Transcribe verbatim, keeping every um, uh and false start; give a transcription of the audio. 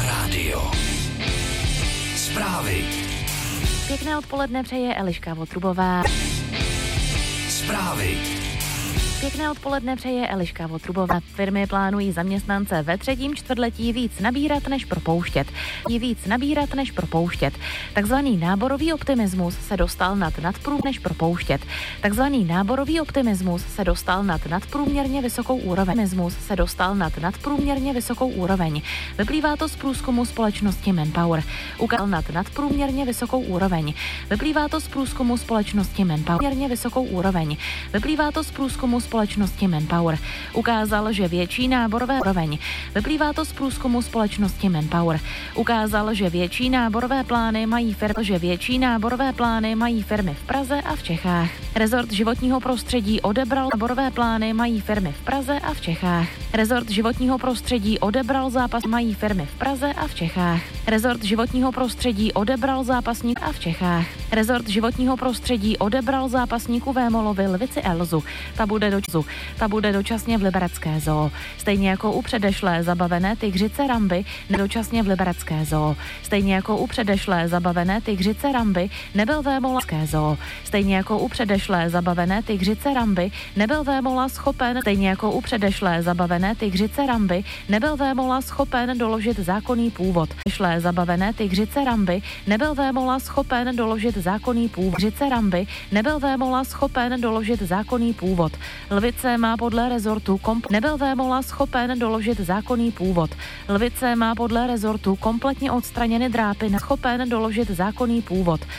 rádio. Zprávy. Pěkné odpoledne přeje Eliška Votrubová. Zprávy. Pěkné odpoledne přeje Eliška Votrubová. Firmy plánují zaměstnance ve třetím čtvrtletí víc nabírat než propouštět. Víc nabírat než propouštět. Takzvaný náborový optimismus se dostal nad nadprůměr než propouštět. Takzvaný náborový optimismus se dostal nad nadprůměrně vysokou úroveň. Optimismus se dostal nad nadprůměrně vysokou úroveň. Vyplývá to z průzkumu společnosti Manpower. Ukázal nad nadprůměrně vysokou úroveň. Vyplývá to z průzkumu společnosti Manpower. Poměrně vysokou úroveň. Vyplývá to z průzkumu společnosti Manpower. Ukázal, že větší náborové úroveň. Vyplývá to z průzkumu společnosti Manpower. Ukázal, že větší náborové plány mají firmy, že větší náborové plány mají firmy v Praze a v Čechách. Rezort životního prostředí odebral náborové plány mají firmy v Praze a v Čechách. Rezort životního prostředí odebral zápas mají firmy v Praze a v Čechách. Rezort životního prostředí odebral zápasník a v Čechách. Rezort životního prostředí odebral zápasníku Vémolovi lvici Elzu. Ta bude do Ta bude dočasně v Liberecké zoo. Stejně jako u předešlé zabavené tygřice Ramby nedočasně v Liberecké zoo. Stejně jako u předešlé zabavené tygřice Ramby nebyl Vémolaské zoo. Stejně jako u předešlé zabavené tygřice Ramby nebyl Vémola schopen stejně jako u předešlé zabavené tygřice Ramby nebyl Vémola schopen doložit zákonný původ. Předešlé zabavené tygřice Ramby nebyl Vémola schopen doložit zákonný původ. Tygřice Ramby nebyl Vémola schopen doložit zákonný původ. Lvice má podle rezortu komp... Nebyl Vémola schopen doložit zákonný původ. Lvice má podle rezortu kompletně odstraněny drápy. Schopen doložit zákonný původ.